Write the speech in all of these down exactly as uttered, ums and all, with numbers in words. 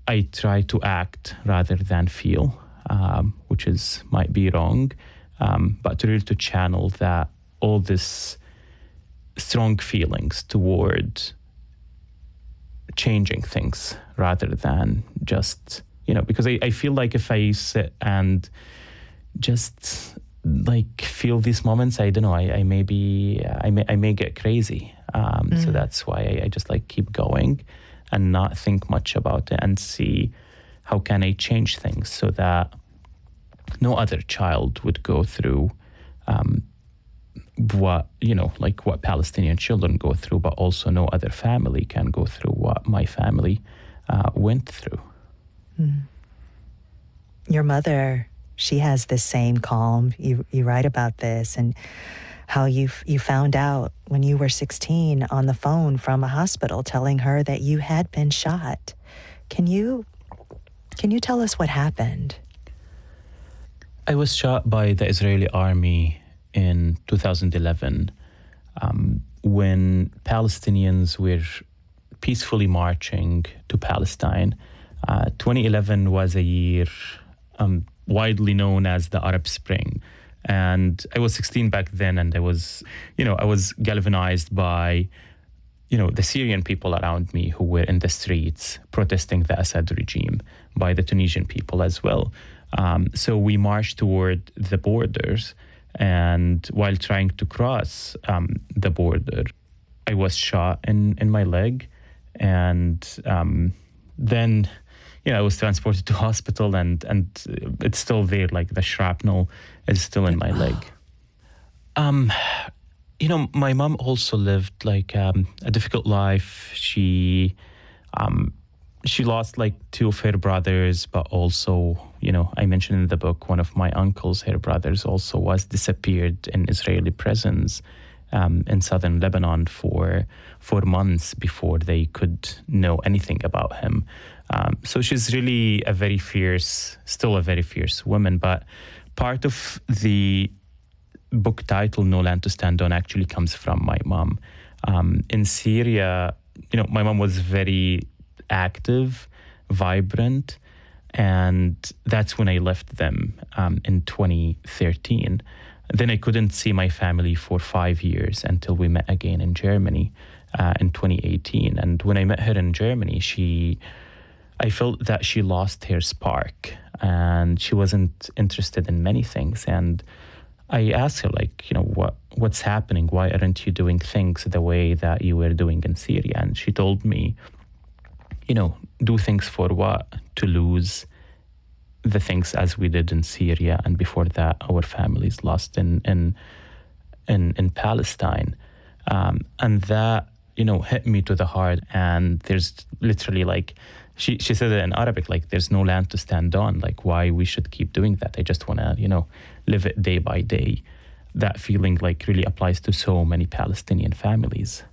I try to act rather than feel, um, which is might be wrong, um, but to really to channel that all this strong feelings toward changing things rather than just, you know, because I, I feel like if I sit and just like feel these moments, I don't know, I, I may be, I may, I may get crazy. Um, mm. So that's why I, I just like keep going and not think much about it and see how can I change things so that no other child would go through um, what, you know, like what Palestinian children go through, but also no other family can go through what my family uh, went through. Mm. Your mother, she has this same calm. You you write about this and how you you found out when you were sixteen on the phone from a hospital telling her that you had been shot. Can you can you tell us what happened? I was shot by the Israeli army in two thousand eleven um, when Palestinians were peacefully marching to Palestine. Uh, twenty eleven was a year um, widely known as the Arab Spring. And I was sixteen back then, and I was, you know, I was galvanized by, you know, the Syrian people around me who were in the streets protesting the Assad regime, by the Tunisian people as well. Um, so we marched toward the borders, and while trying to cross um, the border, I was shot in, in my leg, and um, then, you know, I was transported to hospital, and, and it's still there, like the shrapnel is still in my leg. Um, you know, my mom also lived like um, a difficult life. She um, she lost like two of her brothers, but also, you know, I mentioned in the book, one of my uncles, her brothers, also was disappeared in Israeli prisons um, in southern Lebanon for for months before they could know anything about him. Um, so she's really a very fierce, still a very fierce woman. But part of the book title, No Land to Stand On, actually comes from my mom. Um, in Syria, you know, my mom was very active, vibrant, and that's when I left them um, in twenty thirteen. Then I couldn't see my family for five years until we met again in Germany uh, in twenty eighteen. And when I met her in Germany, she... I felt that she lost her spark and she wasn't interested in many things. And I asked her, like, you know, what what's happening? Why aren't you doing things the way that you were doing in Syria? And she told me, you know, do things for what? To lose the things as we did in Syria, and before that, our families lost in in in, in Palestine. Um, and that, you know, hit me to the heart. And there's literally like, She she said it in Arabic, like, there's no land to stand on, like, why we should keep doing that. I just want to, you know, live it day by day. That feeling, like, really applies to so many Palestinian families.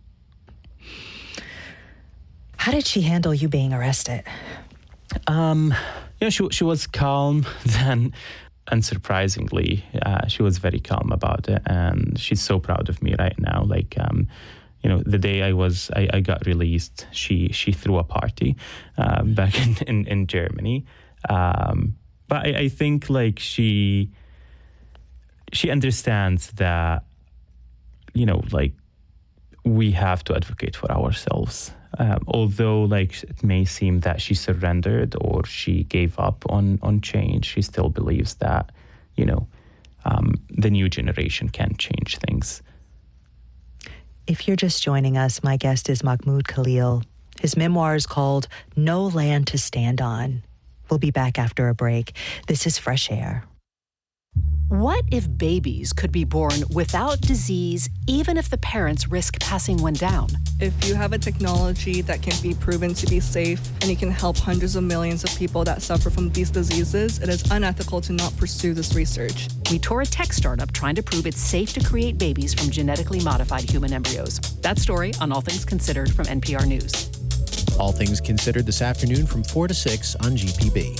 How did she handle you being arrested? Um, yeah, she, she was calm then, unsurprisingly. Uh, she was very calm about it, and she's so proud of me right now. Like, um, you know, the day I was, I, I got released, she she threw a party uh, back in, in, in Germany. Um, but I, I think, like, she she understands that, you know, like, we have to advocate for ourselves. Um, although, like, it may seem that she surrendered or she gave up on, on change, she still believes that, you know, um, the new generation can change things. If you're just joining us, my guest is Mahmoud Khalil. His memoir is called No Land to Stand On. We'll be back after a break. This is Fresh Air. What if babies could be born without disease, even if the parents risk passing one down? If you have a technology that can be proven to be safe and you can help hundreds of millions of people that suffer from these diseases, it is unethical to not pursue this research. We tour a tech startup trying to prove it's safe to create babies from genetically modified human embryos. That story on All Things Considered from N P R News. All Things Considered this afternoon from four to six on G P B.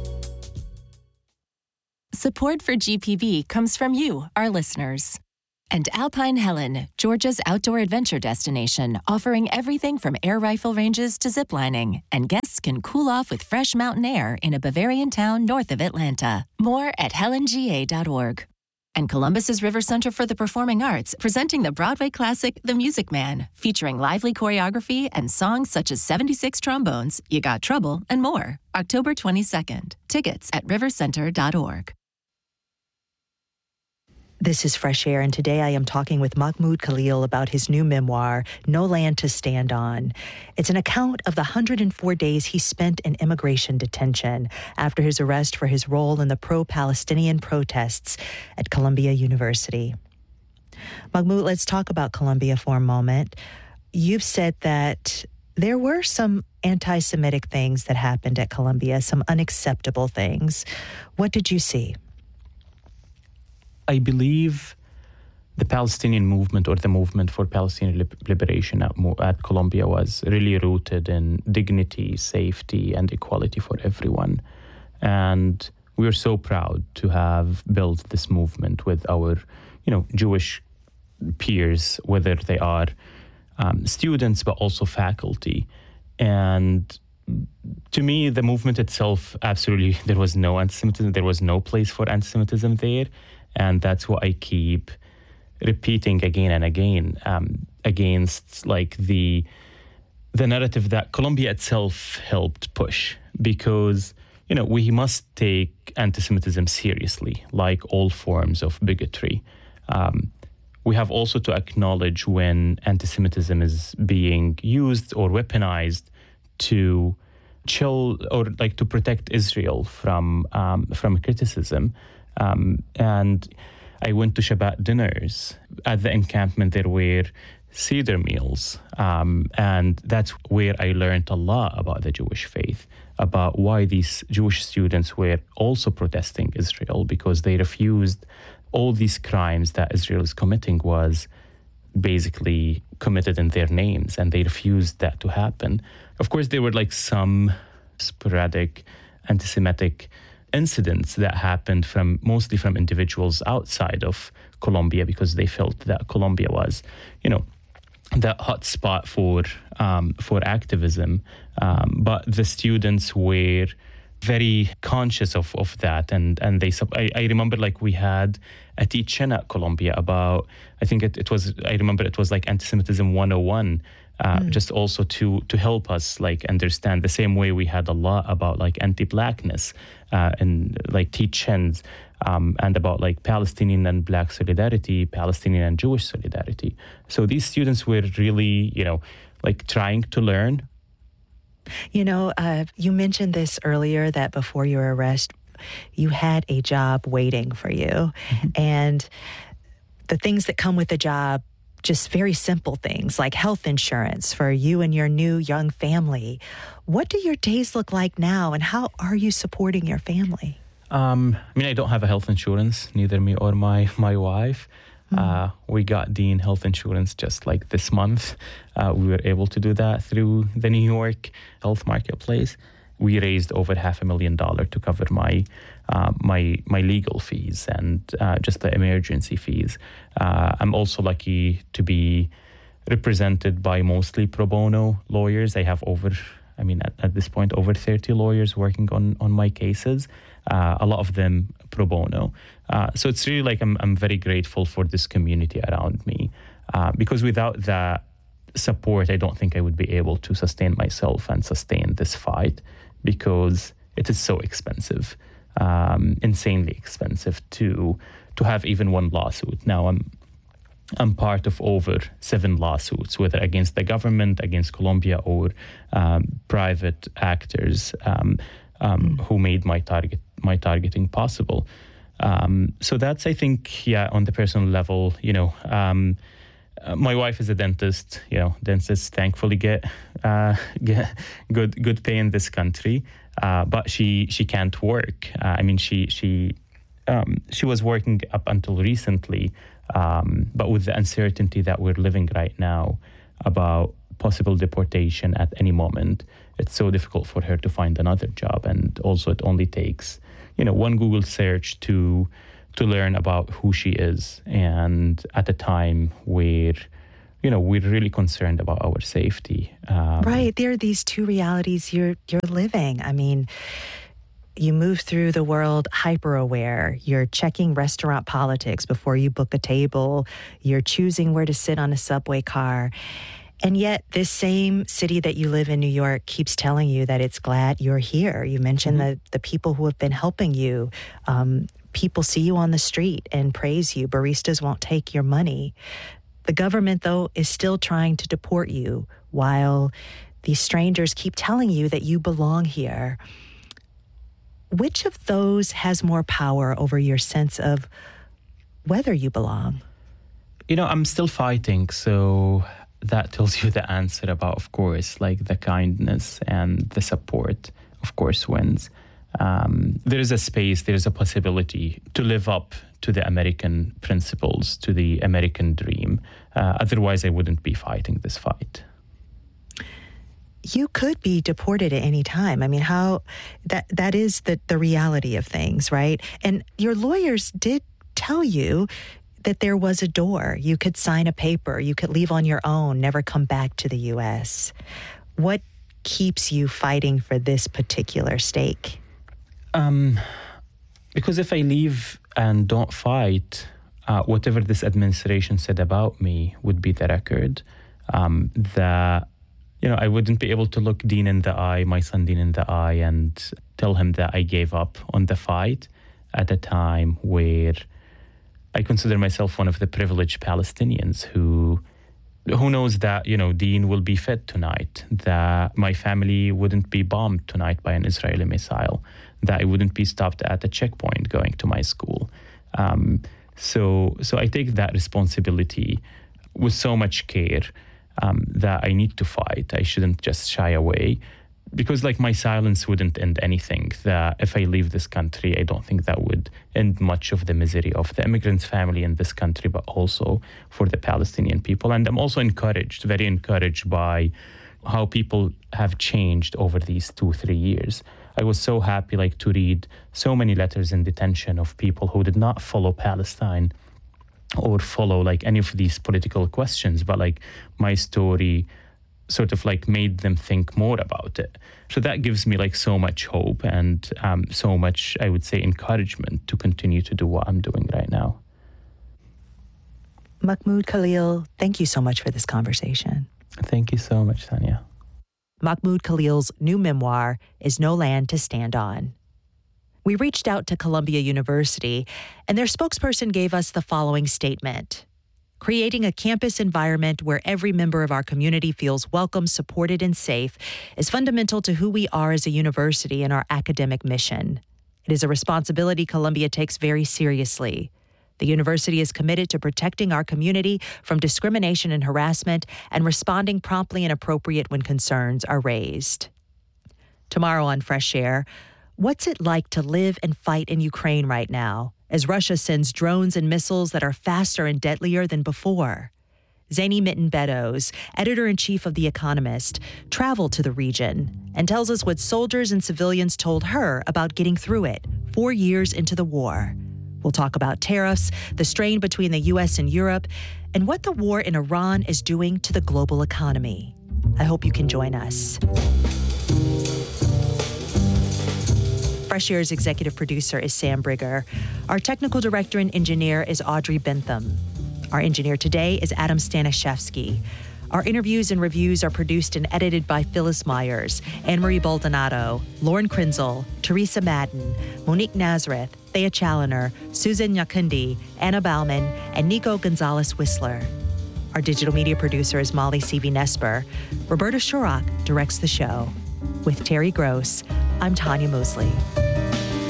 Support for G P B comes from you, our listeners. And Alpine Helen, Georgia's outdoor adventure destination, offering everything from air rifle ranges to ziplining. And guests can cool off with fresh mountain air in a Bavarian town north of Atlanta. More at helen g a dot org. And Columbus's River Center for the Performing Arts, presenting the Broadway classic The Music Man, featuring lively choreography and songs such as seventy-six Trombones, You Got Trouble, and more. October twenty-second. Tickets at river center dot org. This is Fresh Air, and today I am talking with Mahmoud Khalil about his new memoir, No Land to Stand On. It's an account of the one hundred four days he spent in immigration detention after his arrest for his role in the pro-Palestinian protests at Columbia University. Mahmoud, let's talk about Columbia for a moment. You've said that there were some anti-Semitic things that happened at Columbia, some unacceptable things. What did you see? I believe the Palestinian movement, or the movement for Palestinian liberation at, at Columbia, was really rooted in dignity, safety, and equality for everyone. And we are so proud to have built this movement with our, you know, Jewish peers, whether they are um, students but also faculty. And to me, the movement itself, absolutely, there was no anti-Semitism. There was no place for anti-Semitism there. And that's what I keep repeating again and again um, against like the the narrative that Columbia itself helped push, because, you know, we must take anti-Semitism seriously, like all forms of bigotry. Um, we have also to acknowledge when anti-Semitism is being used or weaponized to chill or like to protect Israel from um, from criticism. Um, and I went to Shabbat dinners. At the encampment, there were Seder meals. Um, and that's where I learned a lot about the Jewish faith, about why these Jewish students were also protesting Israel, because they refused all these crimes that Israel is committing was basically committed in their names, and they refused that to happen. Of course, there were like some sporadic anti-Semitic incidents that happened from mostly from individuals outside of Columbia, because they felt that Columbia was, you know, that hot spot for um, for activism. Um, but the students were very conscious of, of that. And, and they, I, I remember like we had a teach-in at Columbia about, I think it, it was, I remember it was like Anti-Semitism one oh one, uh, mm. just also to, to help us like understand the same way we had a lot about like anti-Blackness uh, and like teach-ins um, and about like Palestinian and Black solidarity, Palestinian and Jewish solidarity. So these students were really, you know, like trying to learn. You know, uh, you mentioned this earlier, that before your arrest, you had a job waiting for you. Mm-hmm. And the things that come with the job, just very simple things like health insurance for you and your new young family. What do your days look like now, and how are you supporting your family? Um, I mean, I don't have a health insurance, neither me or my, my wife. Uh, we got Dean health insurance just like this month. Uh, we were able to do that through the New York Health Marketplace. We raised over half a million dollars to cover my uh, my my legal fees and uh, just the emergency fees. Uh, I'm also lucky to be represented by mostly pro bono lawyers. I have over, I mean, at, at this point, over thirty lawyers working on, on my cases. Uh, a lot of them pro bono. Uh, so it's really like I'm I'm very grateful for this community around me, uh, because without that support, I don't think I would be able to sustain myself and sustain this fight, because it is so expensive, um, insanely expensive to to have even one lawsuit. Now I'm I'm part of over seven lawsuits, whether against the government, against Columbia, or um, private actors um, um, mm. who made my target my targeting possible. Um, so that's, I think, yeah, on the personal level, you know, um, uh, my wife is a dentist. You know, dentists thankfully get uh, get good good pay in this country, uh, but she she can't work. Uh, I mean, she she um, she was working up until recently, um, but with the uncertainty that we're living right now about possible deportation at any moment, it's so difficult for her to find another job. And also, it only takes, you know, one Google search to to learn about who she is. And at a time where, you know, we're really concerned about our safety. Um, right. There are these two realities you're you're living. I mean, you move through the world hyper aware. You're checking restaurant politics before you book a table. You're choosing where to sit on a subway car. And yet this same city that you live in, New York, keeps telling you that it's glad you're here. You mentioned mm-hmm. the, the people who have been helping you. Um, people see you on the street and praise you. Baristas won't take your money. The government, though, is still trying to deport you while these strangers keep telling you that you belong here. Which of those has more power over your sense of whether you belong? You know, I'm still fighting, so that tells you the answer about, of course, like the kindness and the support, of course, wins. Um, there is a space, there is a possibility to live up to the American principles, to the American dream. Uh, otherwise, I wouldn't be fighting this fight. You could be deported at any time. I mean, how that that is the, the reality of things, right? And your lawyers did tell you that there was a door. You could sign a paper. You could leave on your own, never come back to the U S. What keeps you fighting for this particular stake? Um, because if I leave and don't fight, uh, whatever this administration said about me would be the record. Um, that, you know, I wouldn't be able to look Dean in the eye, my son Dean in the eye, and tell him that I gave up on the fight at a time where I consider myself one of the privileged Palestinians who who knows that, you know, Dean will be fed tonight, that my family wouldn't be bombed tonight by an Israeli missile, that I wouldn't be stopped at a checkpoint going to my school. Um, so, so I take that responsibility with so much care um, that I need to fight. I shouldn't just shy away. Because like my silence wouldn't end anything, that if I leave this country, I don't think that would end much of the misery of the immigrants' family in this country, but also for the Palestinian people. And I'm also encouraged, very encouraged by how people have changed over these two, three years. I was so happy like to read so many letters in detention of people who did not follow Palestine or follow like any of these political questions, but like my story sort of like made them think more about it. So that gives me like so much hope and um, so much, I would say, encouragement to continue to do what I'm doing right now. Mahmoud Khalil, thank you so much for this conversation. Thank you so much, Tanya. Mahmoud Khalil's new memoir is No Land to Stand On. We reached out to Columbia University, and their spokesperson gave us the following statement. Creating a campus environment where every member of our community feels welcome, supported, and safe is fundamental to who we are as a university and our academic mission. It is a responsibility Columbia takes very seriously. The university is committed to protecting our community from discrimination and harassment and responding promptly and appropriate when concerns are raised. Tomorrow on Fresh Air, what's it like to live and fight in Ukraine right now, as Russia sends drones and missiles that are faster and deadlier than before? Zaini Mitten Beddoes, editor-in-chief of The Economist, traveled to the region and tells us what soldiers and civilians told her about getting through it four years into the war. We'll talk about tariffs, the strain between the U S and Europe, and what the war in Iran is doing to the global economy. I hope you can join us. Fresh Air's executive producer is Sam Brigger. Our technical director and engineer is Audrey Bentham. Our engineer today is Adam Staniszewski. Our interviews and reviews are produced and edited by Phyllis Myers, Anne-Marie Baldonado, Lauren Krenzel, Teresa Madden, Monique Nazareth, Thea Challoner, Susan Nyakundi, Anna Bauman, and Nico Gonzalez-Whistler. Our digital media producer is Molly Seavey-Nesper. Roberta Shorrock directs the show. With Terry Gross, I'm Tanya Mosley.